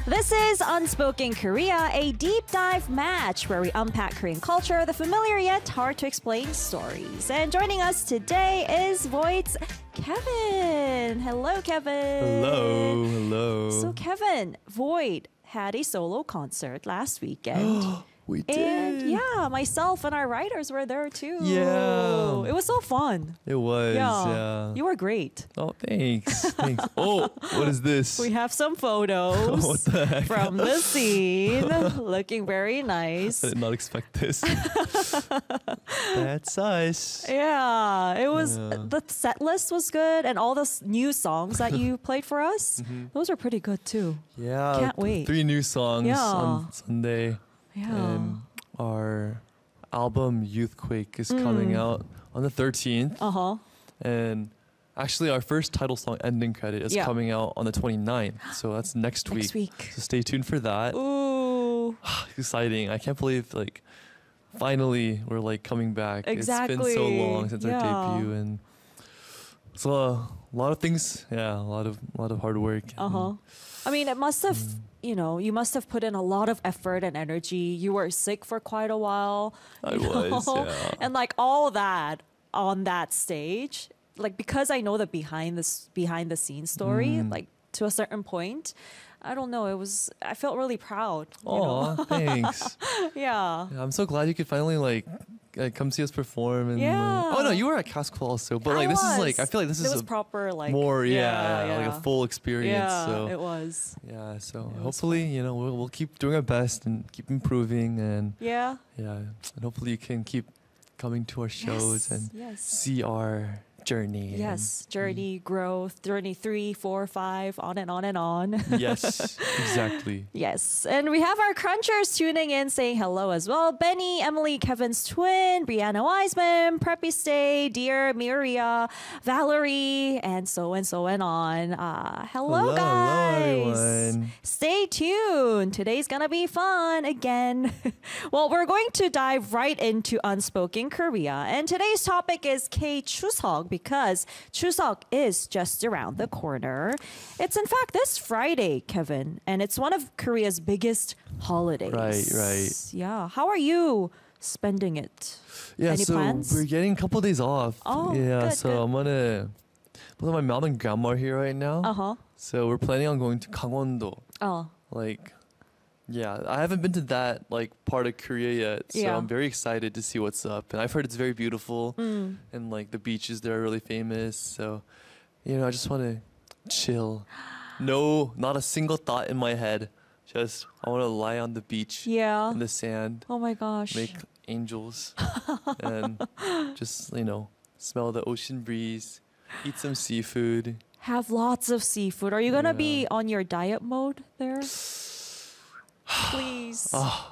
This is Unspoken Korea, a deep dive match where we unpack Korean culture, the familiar yet hard to explain stories. And joining us today is Voight's Kevin. Hello, Kevin. Hello. So, Kevin, Voight had a solo concert last weekend. We did. And yeah, myself and our writers were there too. Yeah. It was so fun. It was. Yeah. You were great. Oh, thanks. Thanks. Oh, what is this? We have some photos What the heck? from the scene looking very nice. I did not expect this. That's us. Yeah, it was Yeah. the set list was good and all the new songs that you played for us, those are pretty good too. Yeah. Can't wait. 3 new songs Yeah. on Sunday. Yeah. And our album Youthquake is coming out on the 13th. Uh-huh. And actually our first title song, Ending Credit, is Yeah. coming out on the 29th. So that's next week. Next week. So stay tuned for that. Ooh. Exciting. I can't believe finally we're coming back. It's been so Exactly. long since Yeah. our debut, and so a lot of things. Yeah, a lot of hard work. Uh-huh. I mean, it must have, you must have put in a lot of effort and energy. You were sick for quite a while. I you was, know? yeah. And all that on that stage, because I know the behind the scenes story, to a certain point, I don't know, I felt really proud. You know? Oh, thanks. Yeah. Yeah, I'm so glad you could finally come see us perform. And Yeah. oh no, you were at Casquel also, but I this was. is I feel like this It is was a proper more yeah. like a full experience. Yeah, So it was. yeah, so It was hopefully we'll keep doing our best and keep improving, and Yeah. yeah, and hopefully you can keep coming to our shows and yes. see our journey. Yes, journey, growth, journey 3, 4, 5, on and on and on. Yes, exactly. Yes, and we have our crunchers tuning in saying hello as well. Benny, Emily, Kevin's twin, Brianna Wiseman, Preppy Stay, Dear Miria, Valerie, and so and on. Hello, Hello, guys. everyone. Stay tuned. Today's gonna be fun again. Well, we're going to dive right into Unspoken Korea, and today's topic is K-Chuseok because Chuseok is just around the corner. It's in fact this Friday, Kevin, and it's one of Korea's biggest holidays. Right. Yeah. How are you spending it? Yeah, Any so plans? we're getting a couple days off. Oh, yeah, good, so good. I'm gonna. Well, my mom and grandma are here right now. Uh-huh. So we're planning on going to Gangwon-do. Oh. Yeah, I haven't been to that part of Korea yet, so Yeah. I'm very excited to see what's up. And I've heard it's very beautiful, and the beaches there are really famous. So, I just want to chill. No, not a single thought in my head. Just I want to lie on the beach Yeah. in the sand, Oh my gosh. make angels, and just smell the ocean breeze, eat some seafood. Have lots of seafood. Are you gonna be Yeah. on your diet mode there? Please.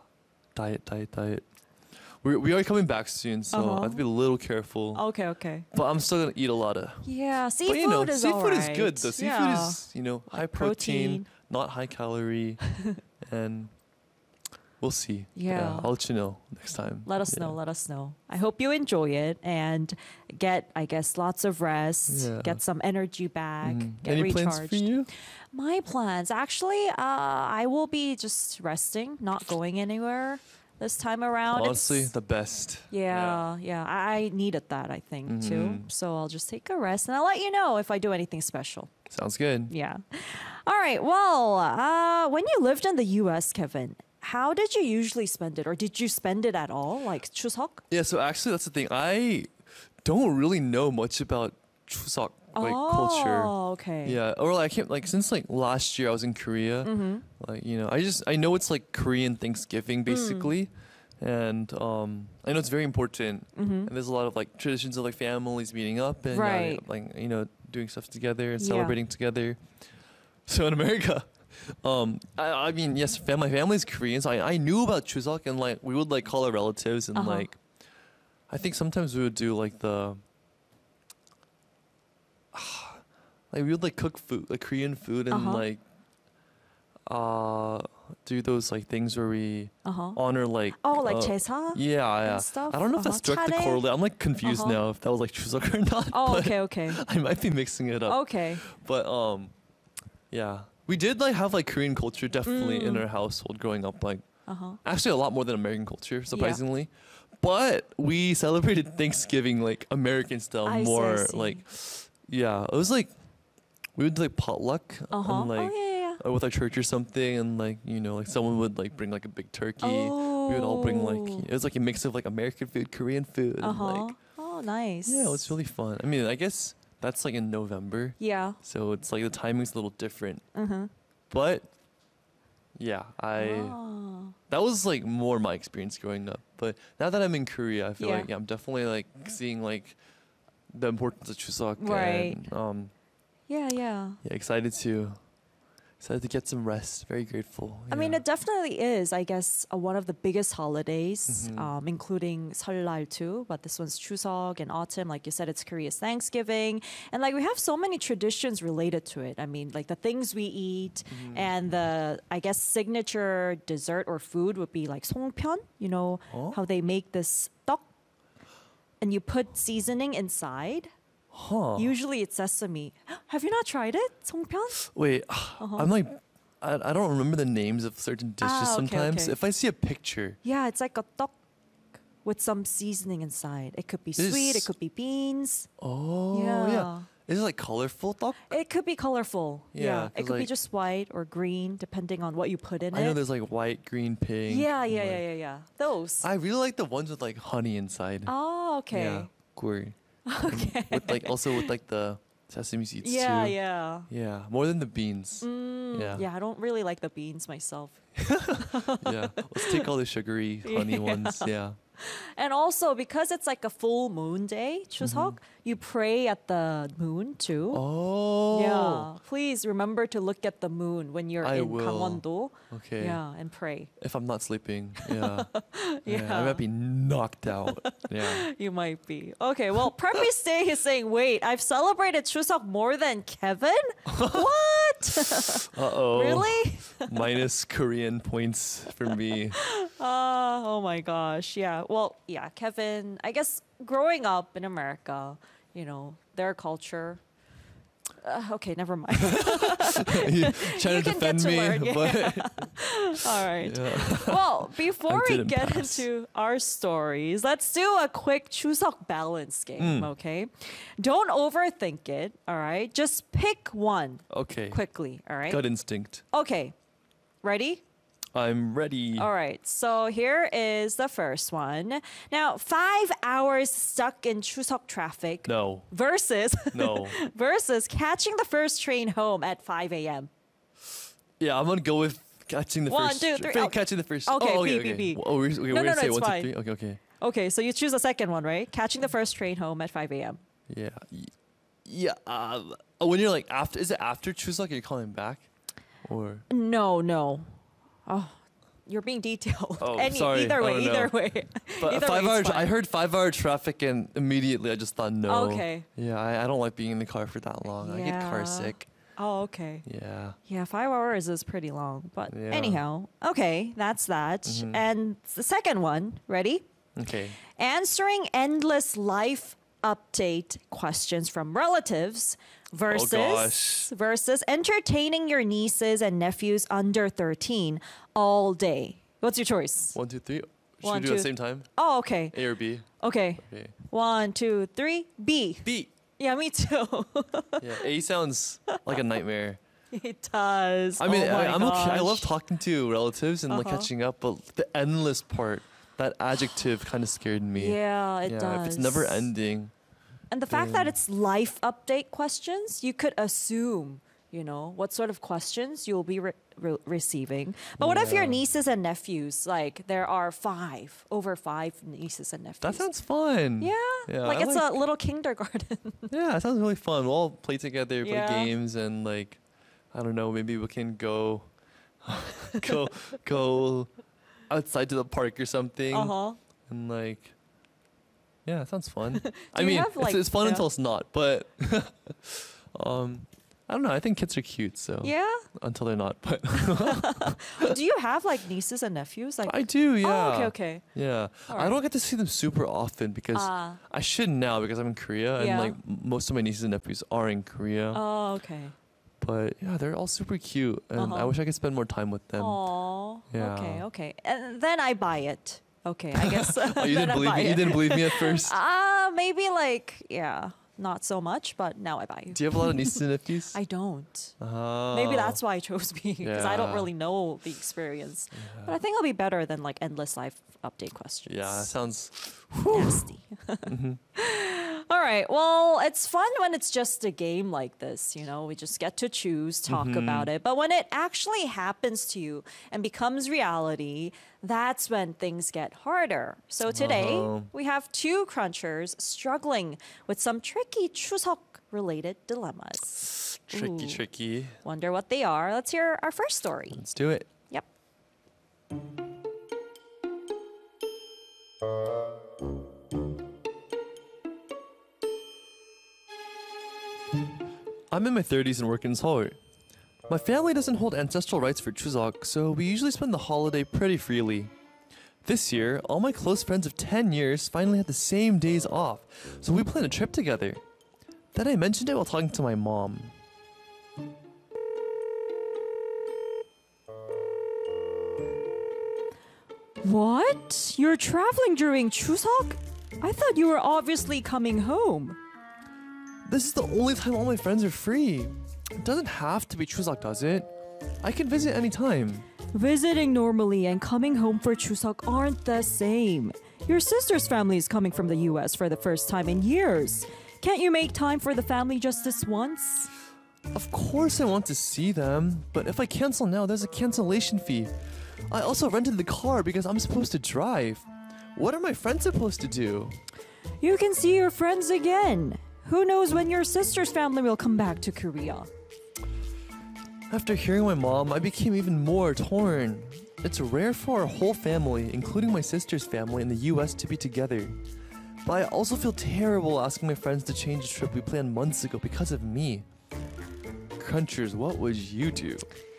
Diet. We are coming back soon, so I have to be a little careful. Okay. But I'm still gonna eat a lot of. Yeah, seafood But is seafood is alright. good. The seafood Yeah. is high protein. protein, not high calorie, and we'll see. Yeah. I'll let you know next time. Let us Yeah. know. I hope you enjoy it and get, I guess, lots of rest, Yeah. get some energy back, get Any recharged. plans for you? My plans, actually, I will be just resting, not going anywhere this time around. Honestly, It's- the best. Yeah. I needed that, I think, too. So I'll just take a rest and I'll let you know if I do anything special. Sounds good. Yeah. All right. Well, when you lived in the U.S., Kevin, how did you usually spend it? Or did you spend it at all? Like Chuseok? Yeah. So actually, that's the thing. I don't really know much about Chuseok culture. Oh, okay. Yeah, or I can't since last year I was in Korea. I know it's Korean Thanksgiving basically, and I know it's very important. And there's a lot of traditions of families meeting up and Right. doing stuff together and Yeah. celebrating together. So in America, I mean yes, my family's Korean, so I knew about Chuseok and we would call our relatives and Uh-huh. I think sometimes we would do we would cook food, Korean food, and do those things where we honor 제사? yeah. stuff? I don't know if that's directly 차례? correlated. I'm confused Uh-huh. now if that was Chuseok or not. Oh, but okay. I might be mixing it up. Okay. But yeah, We did like have like Korean culture definitely in our household growing up. Like actually a lot more than American culture, surprisingly. But we celebrated Thanksgiving like American style I see, I more. see. Like yeah, it was like we would do like potluck and like Oh yeah. with our church or something, and like you know like someone would like bring like a big turkey. We would all bring like Oh. it was like a mix of like American food, Korean food. And, like Oh, nice. yeah, it was really fun. I mean, I guess that's like in November, Yeah. so it's like the timing's a little different. Mm-hmm. But yeah, Oh. that was like more my experience growing up. But now that I'm in Korea, I feel Yeah. like I'm definitely like seeing like the importance of Chuseok Right. and Yeah. yeah, excited to get some rest. Very grateful. I mean, yeah. it definitely is, I guess, one of the biggest holidays, Mm-hmm. including Seollal too. But this one's Chuseok and autumn. Like you said, it's Korea's Thanksgiving. And like we have so many traditions related to it. I mean, like the things we eat Mm-hmm. and the, I guess, signature dessert or food would be like songpyeon. You know, Oh. how they make this 떡 and you put seasoning inside. Huh. Usually it's sesame. Have you not tried it? Songpyeon? Wait, I'm like, I don't remember the names of certain dishes Ah, okay, sometimes. okay. If I see a picture, Yeah, it's like a 떡 with some seasoning inside. It could be sweet, it This- could be beans. oh Yeah. yeah, is it like colorful 떡? It could be colorful. Yeah, Yeah. It 'cause could be like- just white or green, depending on what you put in I know it. there's like white, green, pink. Yeah, and, yeah, like- yeah, yeah, yeah. Those. I really like the ones with like honey inside. Oh, okay. Yeah, gory. Okay. With like also with like the sesame seeds Yeah, too. yeah. Yeah, more than the beans. Yeah. Yeah. I don't really like the beans myself. Yeah, let's take all the sugary honey Yeah. ones. Yeah. And also because it's like a full moon day, Chuseok, you pray at the moon too. Mm-hmm. Oh. Yeah. Please remember to look at the moon when you're I in will. Gangwon-do. Okay. Yeah, and pray. If I'm not sleeping, yeah. Yeah. I might be knocked out. Yeah. You might be. Okay, well, Preppy Stay is saying, wait, I've celebrated Chuseok more than Kevin? What? Uh-oh. Really? Minus Korean points for me. Oh my gosh. Yeah. Well, yeah, Kevin, I guess growing up in America, you know, their culture. Okay, never mind. You You trying to can get defend to me, learn, yeah. but All right. yeah. Well, before we didn't get pass. into our stories, let's do a quick Chuseok balance game, Mm. okay? Don't overthink it, all right? Just pick one Okay. quickly, all right? Gut instinct. Okay. Ready? I'm ready. All right. So here is the first one. Now, 5 hours stuck in Chuseok traffic No. versus No. versus catching the first train home at 5 a.m. Yeah, I'm gonna go with catching the One, first. two, three. Wait, Oh. catching the first. Okay, oh, B, okay, B, okay. B. Oh, we're No, gonna no, say it's one, two, fine. three. Okay, okay. Okay, so you choose the second one, right? Catching the first train home at 5 a.m. Yeah. Yeah. When you're like after, is it after Chuseok? You're calling back, or No, no. Oh, you're being detailed. Oh, sorry. Either way, Oh, no. either way. but Either way, 5 it's hours. fine. I heard 5 hour traffic, and immediately I just thought no. Okay. Yeah, I don't like being in the car for that long. I get car Yeah. sick. Oh, okay. Yeah. Yeah, 5 hours is pretty long. But Yeah. anyhow, okay, that's that. Mhm. And the second one, ready? Okay. Answering endless life update questions from relatives versus gosh. versus entertaining your nieces and nephews under 13 all day. What's your choice? 1, 2, 3. Should One, we do it at two. the same time? Oh, okay. A or B? Okay. Okay. 1, 2, 3. B. B. Yeah, me too. Yeah. A sounds like a nightmare. It does. I mean, oh my I'm okay. I love gosh. talking to relatives and like Uh-huh. catching up, but the endless part, that adjective kind of scared me. Yeah, it does. If it's never ending. And the fact that then- it's life update questions, you could assume, you know, what sort of questions you'll be receiving. But what if your Yeah. nieces and nephews, like there are over 5 nieces and nephews? That sounds fun. yeah, Yeah, like I it's like- a little kindergarten. Yeah, it sounds really fun. We'll all play together, play Yeah. games, and like, I don't know, maybe we can go, go outside to the park or something, Uh-huh. and like, yeah, it sounds fun. I you mean, have, like, it's fun yeah. until it's not, but I don't know. I think kids are cute, so Yeah. until they're not. But Do you have like nieces and nephews? Like I do, yeah. Oh, okay, okay. Yeah, All I right. don't get to see them super often because Ah. I should now because I'm in Korea Yeah. and like most of my nieces and nephews are in Korea. Oh, okay. But yeah, they're all super cute, and I Uh-huh. wish I could spend more time with them. Oh, Yeah. okay, okay. And then I buy it. Okay, I guess. Oh, you then didn't I believe buy me. You it. didn't believe me at first. Maybe like, yeah, not so much, but now I buy you. Do you have a lot of nieces and nephews? I don't. Oh. Maybe that's why I chose me because I don't Yeah. really know the experience. But I think it'll be better than like endless life update questions. Yeah, that sounds. Nasty. All right. Well, it's fun when it's just a game like this. You know, we just get to choose, talk about it. But when it actually happens to you and becomes reality, that's when things get harder. So today, we have two crunchers struggling with some tricky Chuseok related dilemmas. Tricky, Ooh. tricky. Wonder what they are. Let's hear our first story. Let's do it. Yep. I'm in my 30s and work in Seoul. My family doesn't hold ancestral rites for Chuseok, so we usually spend the holiday pretty freely. This year, all my close friends of 10 years finally had the same days off, so we planned a trip together. Then I mentioned it while talking to my mom. What? You're traveling during Chuseok? I thought you were obviously coming home. This is the only time all my friends are free. It doesn't have to be Chuseok, does it? I can visit anytime. Visiting normally and coming home for Chuseok aren't the same. Your sister's family is coming from the US for the first time in years. Can't you make time for the family just this once? Of course I want to see them, but if I cancel now, there's a cancellation fee. I also rented the car because I'm supposed to drive. What are my friends supposed to do? You can see your friends again. Who knows when your sister's family will come back to Korea? After hearing my mom, I became even more torn. It's rare for our whole family, including my sister's family in the US, to be together. But I also feel terrible asking my friends to change a trip we planned months ago because of me. Crunchers, what would you do?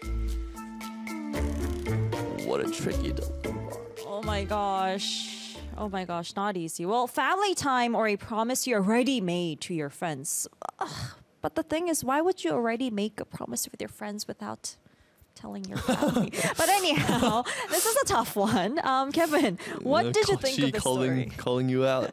What a tricky dilemma. Oh my gosh. Oh my gosh, not easy. Well, family time or a promise you already made to your friends. Ugh, but the thing is, why would you already make a promise with your friends without telling your family? But anyhow, this is a tough one. Kevin, what did you think of this story? Calling you out.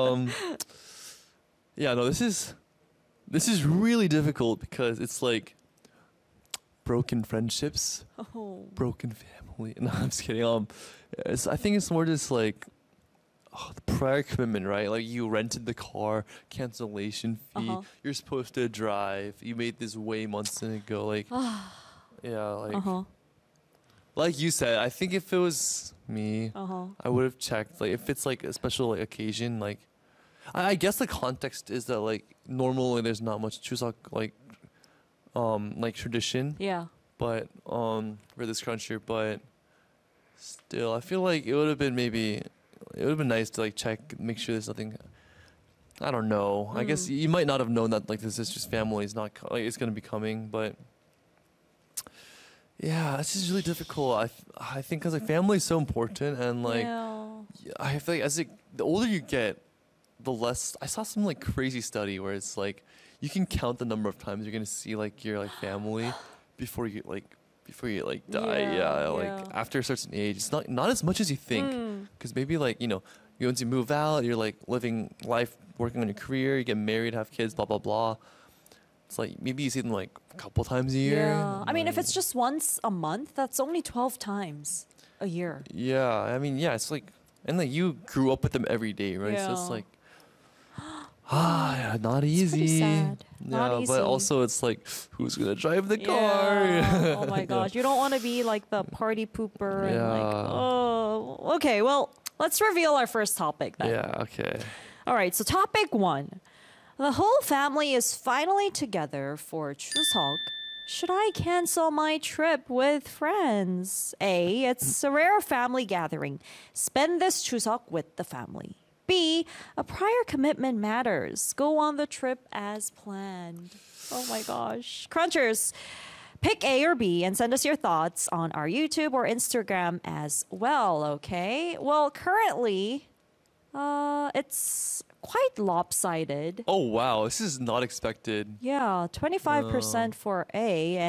Yeah, no, this is really difficult because it's like broken friendships, Oh. broken family. No, I'm just kidding. I think it's more just like the prior commitment, right? Like you rented the car, cancellation fee. Uh-huh. You're supposed to drive. You made this way months ago. Like, yeah, like Uh-huh. like you said. I think if it was me, Uh-huh. I would have checked. Like if it's like a special like occasion, like I guess the context is that like normally there's not much Chuseok like tradition, Yeah. but for this cruncher, but still, I feel like it would have been nice to like check, make sure there's nothing. I don't know. I guess you might not have known that like this is just family is not like it's gonna be coming, but yeah, this is really difficult. I think because like family is so important, and like Yeah. I feel like the older you get, the less. I saw some like crazy study where it's like you can count the number of times you're gonna see like your like family before you die. Yeah, Yeah, like yeah. after a certain age, it's not as much as you think. Because maybe like once you move out, you're like living life, working on your career, you get married, have kids, blah blah blah. It's like maybe you see them like a couple times a year. Yeah. I mean, if like- it's just once a month, that's only 12 times a year. Yeah, I mean, yeah, it's like, and like you grew up with them every day, right? So Yeah. it's like, yeah, not It's pretty easy. sad. Yeah, Not easy. but also it's like, who's gonna drive the car? Yeah. Oh my Yeah. gosh. You don't want to be like the party pooper and like, Yeah. oh. Okay, well, let's reveal our first topic then. Yeah, okay. All right, so topic 1. The whole family is finally together for Chuseok. Should I cancel my trip with friends? A, it's a rare family gathering. Spend this Chuseok with the family. B, a prior commitment matters. Go on the trip as planned. Oh my gosh. Crunchers, pick A or B and send us your thoughts on our YouTube or Instagram as well, okay? Well, currently, it's quite lopsided. Oh wow, this is not expected. Yeah, 25% for A